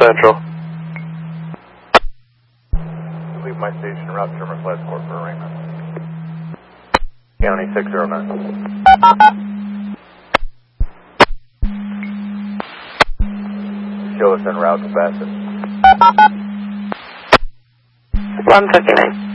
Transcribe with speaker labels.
Speaker 1: Central.
Speaker 2: Leave my station, route Trimmer Flight Court for arraignment. County 609. Show us en route to Bassett.
Speaker 1: 159.